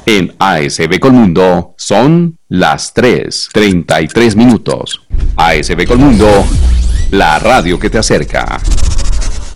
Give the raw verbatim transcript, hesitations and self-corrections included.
En A S B Colmundo son las tres treinta y tres minutos. A S B Colmundo, la radio que te acerca.